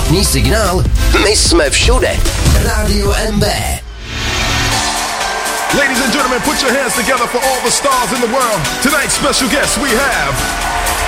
Špatný signál? My jsme všude. Rádio MB. Ladies and gentlemen, put your hands together for all the stars in the world. Tonight's special guest we have